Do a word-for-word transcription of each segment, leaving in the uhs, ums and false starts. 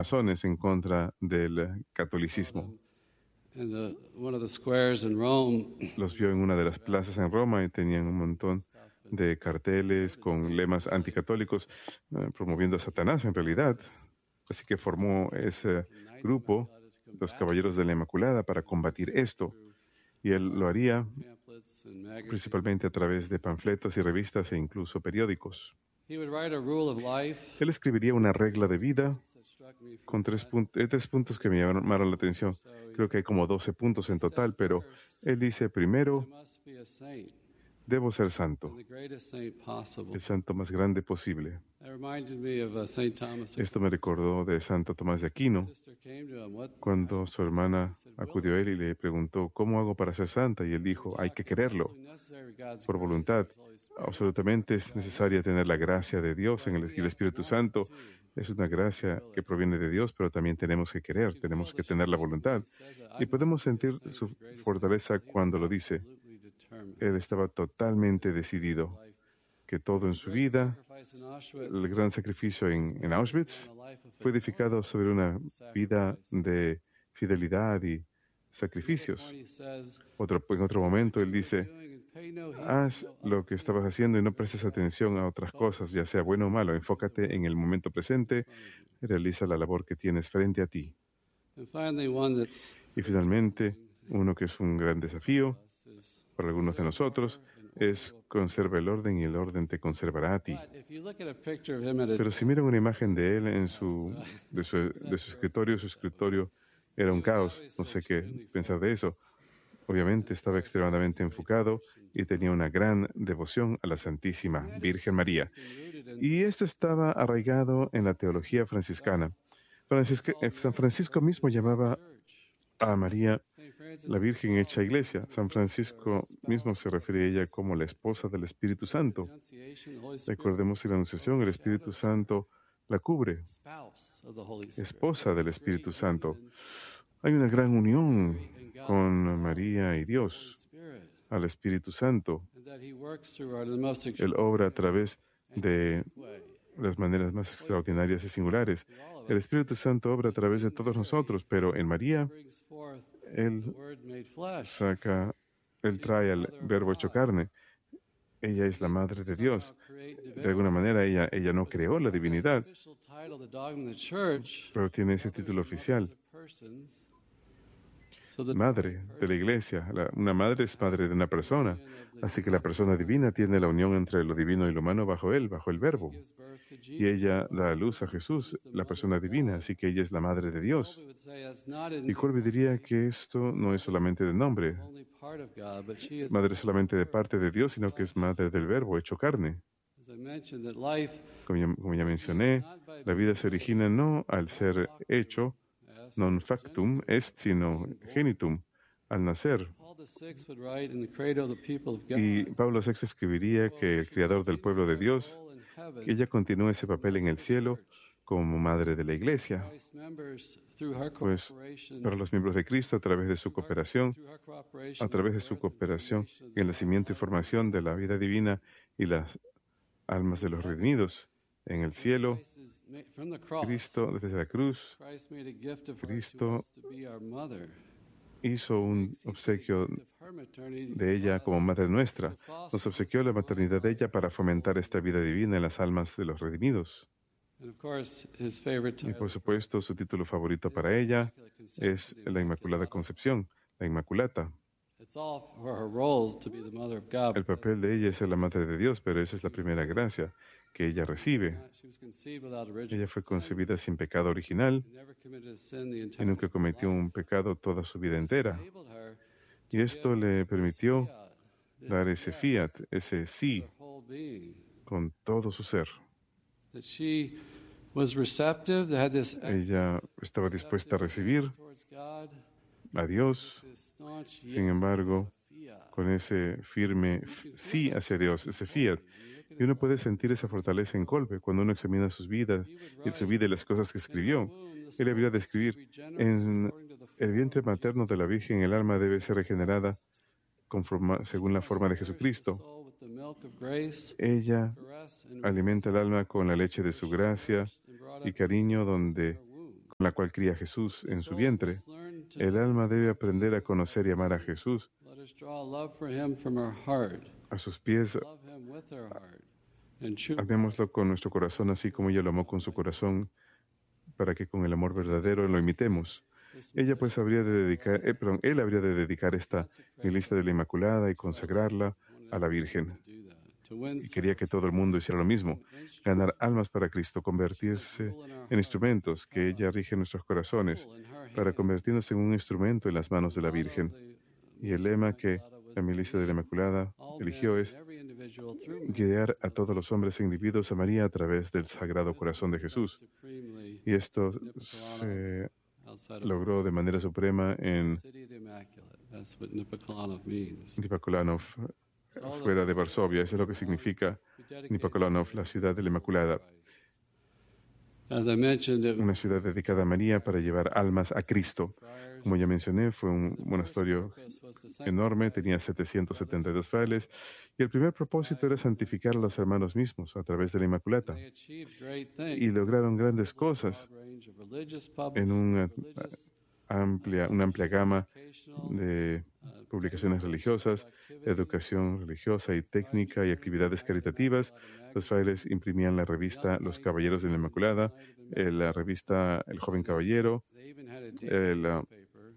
masones en contra del catolicismo. In the, one of the squares in Rome, Los vio en una de las plazas en Roma y tenían un montón de carteles con lemas anticatólicos eh, promoviendo a Satanás en realidad. Así que formó ese grupo, los Caballeros de la Inmaculada, para combatir esto. Y él lo haría pamphlets and magazines. principalmente a través de panfletos y revistas e incluso periódicos. He would write a rule of life Él escribiría una regla de vida that struck me from con tres, that. punt- eh, tres puntos que me llamaron la atención. Creo que hay como doce puntos en total, pero él dice, I primero, must be a saint, debo ser and santo, the greatest saint possible. el santo más grande posible. That reminded me of uh, Saint Thomas. Esto me recordó de Santo Tomás de Aquino, Sister came to him, what, cuando su hermana acudió a él y le preguntó, ¿cómo hago para ser santa? Y él dijo, hay que quererlo, absolutely necessary, God's por grace, voluntad. His Holy Spirit. Absolutamente es necesaria tener la gracia de Dios en el, y el Espíritu Santo. Es una gracia que proviene de Dios, pero también tenemos que querer, tenemos que tener la voluntad. Y podemos sentir su fortaleza cuando lo dice. Absolutely determined. Él estaba totalmente decidido que todo en su vida, Sacrifice in Auschwitz, el gran sacrificio en, en Auschwitz, a life of fue edificado sobre una vida de fidelidad y sacrificios. He says, Otro, en otro momento él dice, doing and pay no heed haz to lo que estabas haciendo y no prestes atención a otras cosas, ya sea bueno o malo. Enfócate en el momento presente y realiza la labor que tienes frente a ti. And finally, one that's Y finalmente, uno que es un gran desafío is, para algunos de nosotros es conserva el orden y el orden te conservará a ti. but if you look at a picture of him at his, Pero si miran una imagen de él en su, de, su, de su escritorio, su escritorio era un caos. No sé qué pensar de eso. Obviamente estaba extremadamente enfocado y tenía una gran devoción a la Santísima Virgen María. Y esto estaba arraigado en la teología franciscana. Francisca- eh, San Francisco mismo llamaba a María Saint Francis, la Virgen hecha iglesia. San Francisco mismo se refiere a ella como la esposa del Espíritu Santo. Annunciation, the Holy Spirit, Recordemos que la Anunciación, el Espíritu Santo la cubre, spouse of the Holy Spirit. esposa del Espíritu Santo. Hay una gran unión con María y Dios, Spirit, al Espíritu Santo. and that he works through her in the most Él obra a través de way. las maneras más extraordinarias y singulares. El Espíritu Santo obra a través de todos nosotros, pero en María, Brings forth the Él Word made flesh. saca, Él trae al Verbo hecho carne. Ella es la Madre de Dios. De alguna manera, ella, ella no creó la divinidad, Official title, the dogma of the church, pero tiene ese título oficial. persons. So the Madre de la iglesia. La- una madre es madre de una persona. Así que la persona divina tiene la unión entre lo divino y lo humano bajo él, bajo el verbo. gives birth to Y Jesus. ella da a luz a Jesús, la persona divina, así que ella es la madre de Dios. We would say that's not in Y Colby diría que esto no es solamente de nombre, only part of God, but she is, madre solamente de parte de Dios, sino que es madre del verbo hecho carne. as I mentioned, that life Como ya, como ya mencioné, la vida se origina no al ser hecho, as non factum est, sino genitum, al nacer. Paul the Sixth would write in the Credo of the people of God. Y Pablo sexto escribiría que el creador del pueblo de Dios, All in heaven, que ella continúe ese papel en el cielo como madre de la iglesia, Christ members through her pues cooperation, para los miembros de Cristo a través de su cooperación, through her cooperation, a través de su cooperación en el nacimiento y formación de la vida divina y las almas de los redimidos en el cielo. Christ is ma- from the cross. Cristo desde la cruz Christ made a gift of her Cristo to us to be our mother. hizo un obsequio Of her maternity de ella como madre nuestra. Nos obsequió la maternidad de ella para fomentar esta vida divina en las almas de los redimidos. and of course his favorite Y title. por supuesto, su título favorito para ella es la Inmaculada Concepción, la Inmaculata. It's all for her roles to be the mother of God. El papel de ella es ser la madre de Dios, pero esa es la primera gracia que ella recibe. She was conceived without original Ella fue sin, concebida sin pecado original never committed a sin the y entire nunca cometió un pecado toda su vida entera. enabled her Y esto le permitió fiat, dar ese fiat, ese sí, her whole being. con todo su ser. That she was receptive, that had this Ella estaba dispuesta a recibir towards God, a Dios, this staunch sin embargo, fiat. con ese firme f- sí hacia Dios, ese fiat. Y uno puede sentir esa fortaleza en Kolbe cuando uno examina sus vidas y su vida y las cosas que escribió. Él habría de escribir, en el vientre materno de la Virgen el alma debe ser regenerada conforma- según la forma de Jesucristo. Soul with the milk of grace, Ella caress and alimenta el alma con la leche de su gracia and brought y up cariño, donde her womb. con la cual cría Jesús en su vientre. El alma debe aprender a conocer y amar a Jesús. A sus pies, amémoslo con nuestro corazón, así como ella lo amó con su corazón, para que con el amor verdadero lo imitemos. Ella pues habría de dedicar, eh, perdón, él habría de dedicar esta lista de la Inmaculada y consagrarla a la Virgen. Y quería que todo el mundo hiciera lo mismo, ganar almas para Cristo, convertirse en instrumentos, que ella rige nuestros corazones, para convertirnos en un instrumento en las manos de la Virgen. Y el lema que la milista de la Inmaculada eligió es guiar a todos los hombres e individuos a María a través del Sagrado Corazón de Jesús. Y esto se logró de manera suprema en Nipakolanov, fuera de Varsovia. Eso es lo que significa Nipakolanov, la ciudad de la Inmaculada. Una ciudad dedicada a María para llevar almas a Cristo. Como ya mencioné, fue un monasterio enorme, tenía setecientos setenta y dos frailes, y el primer propósito era santificar a los hermanos mismos a través de la Inmaculada. Y lograron grandes cosas en una amplia, una amplia gama de publicaciones religiosas, educación religiosa y técnica y actividades caritativas. Los frailes imprimían la revista Los Caballeros de la Inmaculada, eh, la revista El Joven Caballero, el, uh,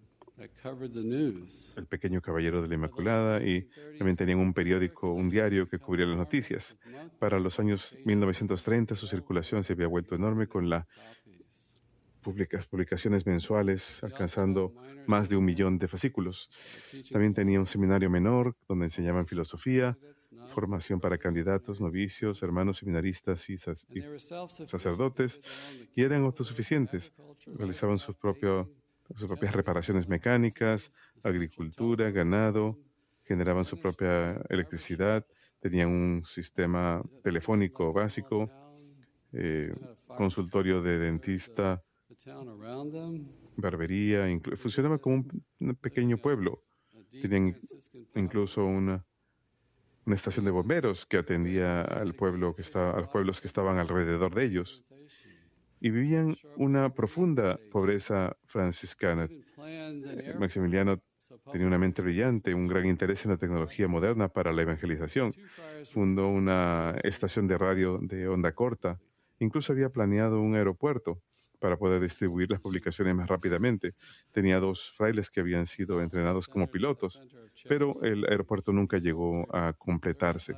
el Pequeño Caballero de la Inmaculada, y también tenían un periódico, un diario que cubría las noticias. Para los años mil novecientos treinta su circulación se había vuelto enorme con las publicaciones mensuales alcanzando más de un millón de fascículos. También tenía un seminario menor donde enseñaban filosofía, formación para candidatos, novicios, hermanos seminaristas y sacerdotes, y eran autosuficientes. Realizaban sus, propio, sus propias reparaciones mecánicas, agricultura, ganado, generaban su propia electricidad, tenían un sistema telefónico básico, eh, consultorio de dentista, barbería, funcionaba como un, un pequeño pueblo. Tenían incluso una, una estación de bomberos que atendía al pueblo que estaba, a los pueblos que estaban alrededor de ellos. Y vivían una profunda pobreza franciscana. Maximiliano tenía una mente brillante, un gran interés en la tecnología moderna para la evangelización. Fundó una estación de radio de onda corta. Incluso había planeado un aeropuerto para poder distribuir las publicaciones más rápidamente. Tenía dos frailes que habían sido entrenados como pilotos, pero el aeropuerto nunca llegó a completarse.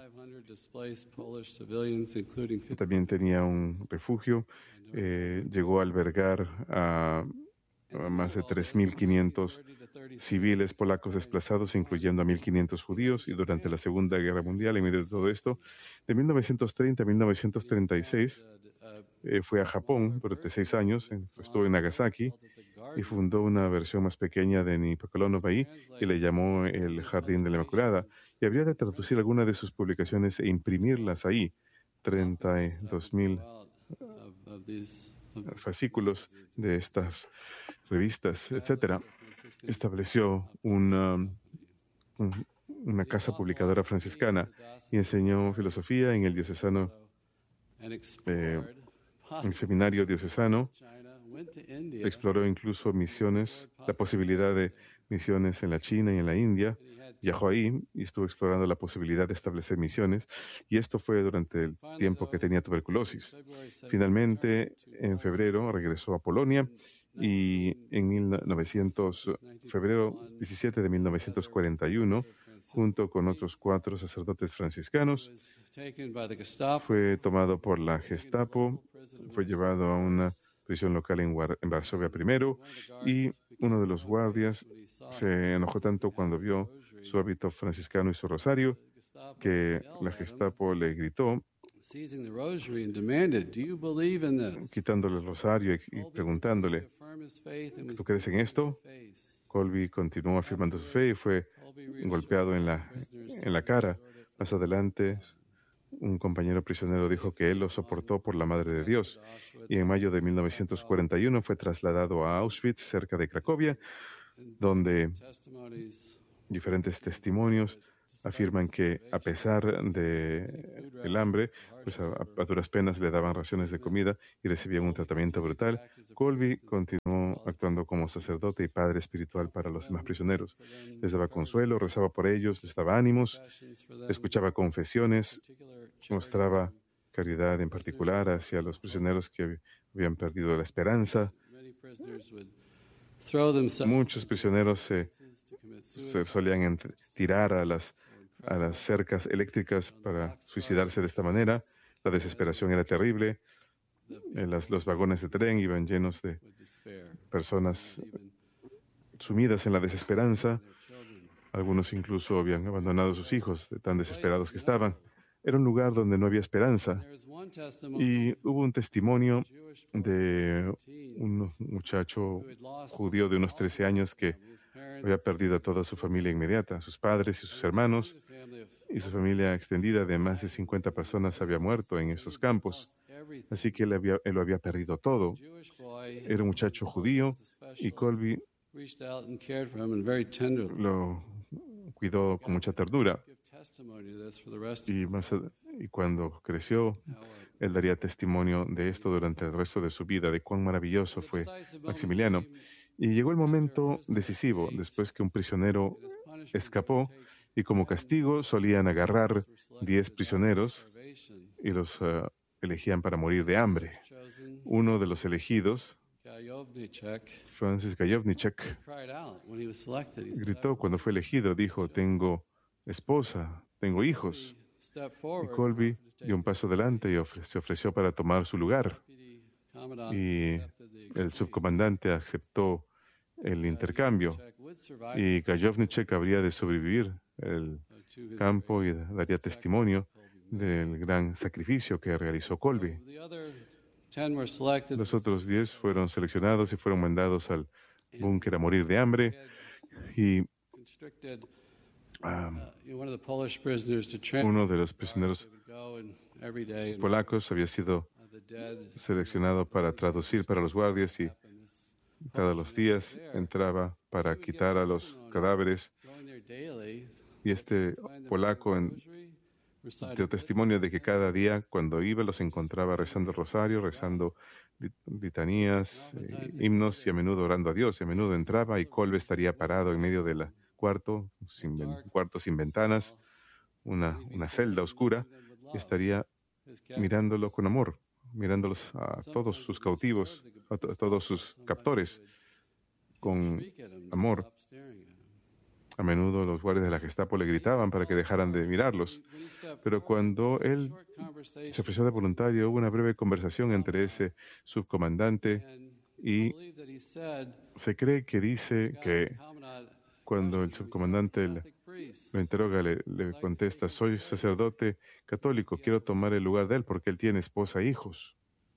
También tenía un refugio, eh, llegó a albergar a, a más de tres mil quinientos civiles polacos desplazados, incluyendo a mil quinientos judíos, y durante la Segunda Guerra Mundial, en medio de todo esto, de mil novecientos treinta a mil novecientos treinta y seis, Eh, fue a Japón durante seis años, en, estuvo en Nagasaki y fundó una versión más pequeña de Nipakolanov ahí y le llamó el Jardín de la Inmaculada. Y habría de traducir algunas de sus publicaciones e imprimirlas ahí, treinta y dos mil fascículos de estas revistas, etcétera. Estableció una, un, una casa publicadora franciscana y enseñó filosofía en el diocesano eh, en el seminario diocesano. Exploró incluso misiones, la posibilidad de misiones en la China y en la India. Viajó ahí y estuvo explorando la posibilidad de establecer misiones, y esto fue durante el tiempo que tenía tuberculosis. Finalmente, en febrero, regresó a Polonia y en mil novecientos, febrero diecisiete de mil novecientos cuarenta y uno, junto con otros cuatro sacerdotes franciscanos, fue tomado por la Gestapo, fue llevado a una prisión local en, War en Varsovia primero, y uno de los guardias se enojó tanto cuando vio su hábito franciscano y su rosario que la Gestapo le gritó, quitándole el rosario y, y preguntándole, ¿tú crees en esto? Colby continuó afirmando su fe y fue golpeado en la, en la cara. Más adelante, un compañero prisionero dijo que él lo soportó por la Madre de Dios, y en mayo de mil novecientos cuarenta y uno fue trasladado a Auschwitz, cerca de Cracovia, donde diferentes testimonios afirman que a pesar del hambre, pues a, a duras penas le daban raciones de comida y recibían un tratamiento brutal. Colby continuó actuando como sacerdote y padre espiritual para los demás prisioneros. Les daba consuelo, rezaba por ellos, les daba ánimos, escuchaba confesiones, mostraba caridad en particular hacia los prisioneros que habían perdido la esperanza. Muchos prisioneros se, se solían entre, tirar a las, a las cercas eléctricas para suicidarse de esta manera. La desesperación era terrible. Eh, las, los vagones de tren iban llenos de personas sumidas en la desesperanza. Algunos incluso habían abandonado a sus hijos de tan desesperados que estaban. Era un lugar donde no había esperanza. Y hubo un testimonio de un muchacho judío de unos trece años que había perdido a toda su familia inmediata, sus padres y sus hermanos, y su familia extendida de más de cincuenta personas había muerto en esos campos. Así que él, había, él lo había perdido todo. Era un muchacho judío y Colby lo cuidó con mucha ternura. Y, más, y cuando creció, él daría testimonio de esto durante el resto de su vida, de cuán maravilloso fue Maximiliano. Y llegó el momento decisivo, después que un prisionero escapó, y como castigo solían agarrar diez prisioneros y los uh, elegían para morir de hambre. Uno de los elegidos, Francis Gajowniczek, gritó cuando fue elegido, dijo, tengo esposa, tengo hijos. Y Colby dio un paso adelante y ofre- se ofreció para tomar su lugar. Y el subcomandante aceptó el intercambio. Y Gajowniczek habría de sobrevivir el campo y daría testimonio del gran sacrificio que realizó Colby. Los otros diez fueron seleccionados y fueron mandados al búnker a morir de hambre. Y Um, uno de los prisioneros polacos había sido seleccionado para traducir para los guardias y cada los días entraba para quitar a los cadáveres. Y este polaco en, dio testimonio de que cada día cuando iba los encontraba rezando el rosario, rezando litanías, eh, himnos y a menudo orando a Dios. Y a menudo entraba y Colby estaría parado en medio de la cuarto sin, cuarto sin ventanas, una, una celda oscura, y estaría mirándolo con amor, mirándolos a todos sus cautivos, a, to- a todos sus captores, con amor. A menudo los guardias de la Gestapo le gritaban para que dejaran de mirarlos, pero cuando él se ofreció de voluntario, hubo una breve conversación entre ese subcomandante y se cree que dice que cuando el subcomandante le- lo interroga, le, le contesta, soy sacerdote católico, quiero tomar el lugar de él porque él tiene esposa e hijos.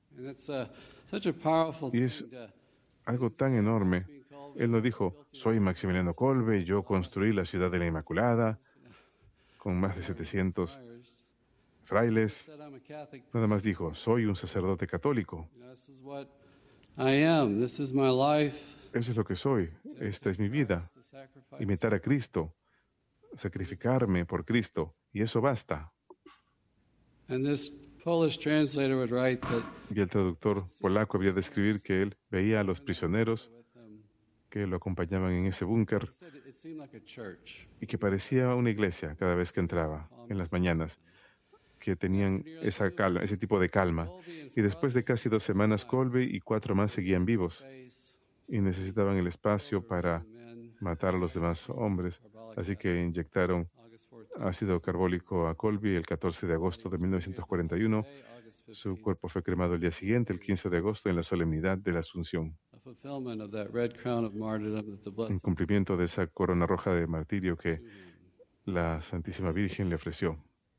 Y es algo tan enorme. Él no dijo, soy Maximiliano Kolbe, yo construí la ciudad de la Inmaculada con más de setecientos frailes. Nada más dijo, soy un sacerdote católico. Eso es lo que soy. Esta es mi vida. Imitar a Cristo, sacrificarme por Cristo, y eso basta. Y el traductor polaco había de escribir que él veía a los prisioneros que lo acompañaban en ese búnker y que parecía una iglesia cada vez que entraba en las mañanas, que tenían esa calma, ese tipo de calma. Y después de casi dos semanas, Kolbe y cuatro más seguían vivos y necesitaban el espacio para matar a los demás hombres. Así que inyectaron ácido carbólico a Kolbe el catorce de agosto de mil novecientos cuarenta y uno. Su cuerpo fue cremado el día siguiente, el quince de agosto, en la solemnidad de la Asunción, en cumplimiento de esa corona roja de martirio que la Santísima Virgen le ofreció.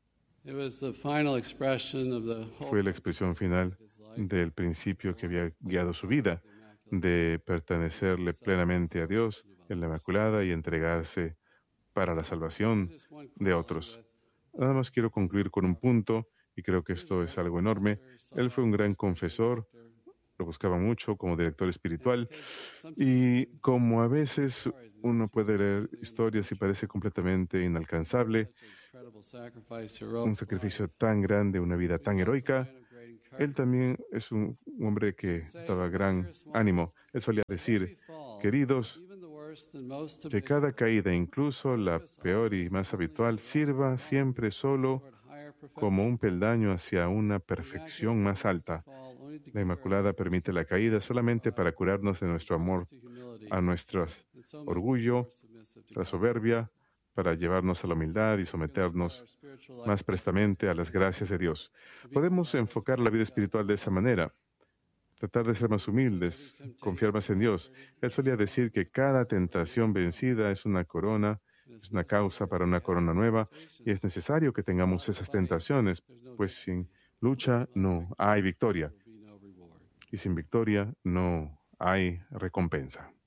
Fue la expresión final del principio que había guiado su vida, de pertenecerle plenamente a Dios en la Inmaculada y entregarse para la salvación de otros. Nada más quiero concluir con un punto, y creo que esto es algo enorme. Él fue un gran confesor, lo buscaba mucho como director espiritual. Y como a veces uno puede leer historias y parece completamente inalcanzable, un sacrificio tan grande, una vida tan heroica, él también es un hombre que daba gran ánimo. Él solía decir, queridos, que cada caída, incluso la peor y más habitual, sirva siempre solo como un peldaño hacia una perfección más alta. La Inmaculada permite la caída solamente para curarnos de nuestro amor a nuestro orgullo, la soberbia, para llevarnos a la humildad y someternos más prestamente a las gracias de Dios. Podemos enfocar la vida espiritual de esa manera, tratar de ser más humildes, confiar más en Dios. Él solía decir que cada tentación vencida es una corona, es una causa para una corona nueva, y es necesario que tengamos esas tentaciones, pues sin lucha no hay victoria, y sin victoria no hay recompensa.